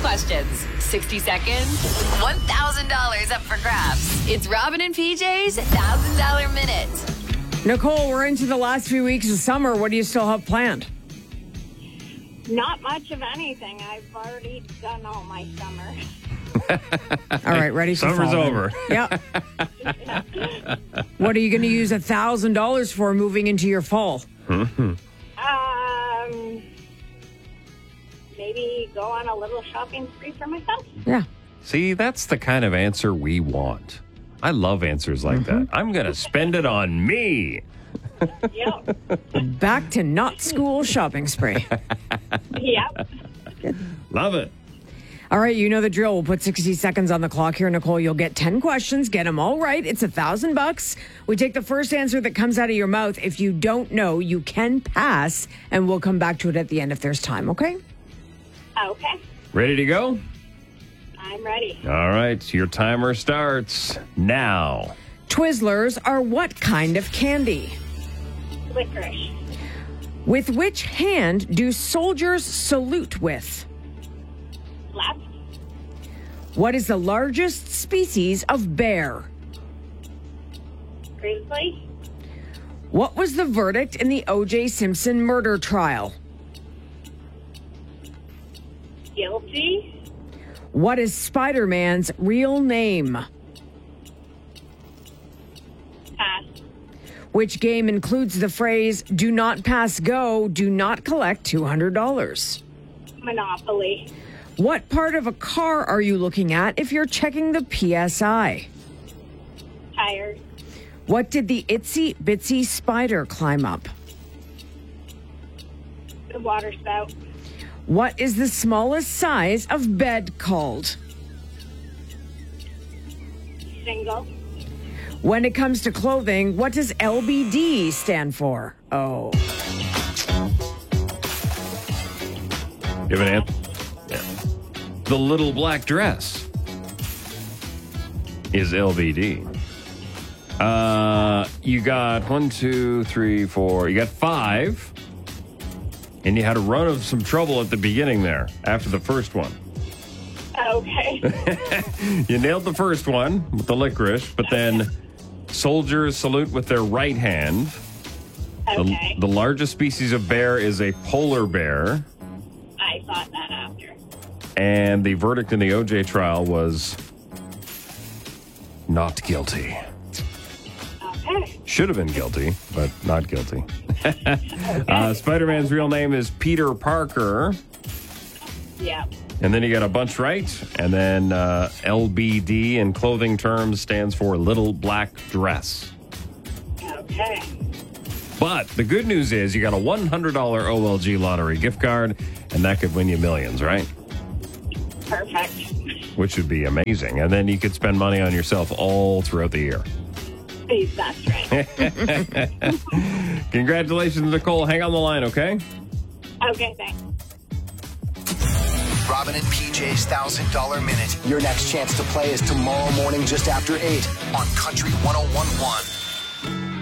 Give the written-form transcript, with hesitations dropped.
questions. 60 seconds, $1,000 up for grabs. It's Robin and PJ's $1,000 Minute. Nicole, we're into the last few weeks of summer. What do you still have planned? Not much of anything. I've already done all my summer. All right, ready for Summer's fall, over. Yeah. What are you going to use $1,000 for moving into your fall? Maybe go on a little shopping spree for myself. Yeah. See, that's the kind of answer we want. I love answers like that. I'm going to spend it on me. Yep. Back to not school shopping spree. Yep. Love it. All right, you know the drill. We'll put 60 seconds on the clock here, Nicole. You'll get 10 questions. Get them all right. It's $1,000. We take the first answer that comes out of your mouth. If you don't know, you can pass, and we'll come back to it at the end if there's time, okay? Okay. Ready to go? I'm ready. All right, your timer starts now. Twizzlers are what kind of candy? Licorice. With which hand do soldiers salute with? Left. What is the largest species of bear? Grizzly. What was the verdict in the O.J. Simpson murder trial? Guilty. What is Spider-Man's real name? Pass. Which game includes the phrase, do not pass go, do not collect $200? Monopoly. What part of a car are you looking at if you're checking the PSI? Tires. What did the itsy bitsy spider climb up? The water spout. What is the smallest size of bed called? Single. When it comes to clothing, what does LBD stand for? Oh. You have an answer? Yeah. The little black dress is LBD. You got 1, 2, 3, 4. You got 5. And you had a run of some trouble at the beginning there after the first one. Okay. You nailed the first one with the licorice, but then soldiers salute with their right hand. Okay. The largest species of bear is a polar bear. I thought that after. And the verdict in the OJ trial was not guilty. Okay. Should have been guilty, but not guilty. Spider-Man's real name is Peter Parker. Yep. And then you got a bunch right. And then LBD in clothing terms stands for little black dress. Okay. But the good news is you got a $100 OLG lottery gift card, and that could win you millions, right? Perfect. Which would be amazing. And then you could spend money on yourself all throughout the year. That's right. Congratulations, Nicole. Hang on the line, okay? Okay, thanks. Robin and PJ's $1,000 Minute. Your next chance to play is tomorrow morning just after 8 on Country 101.1.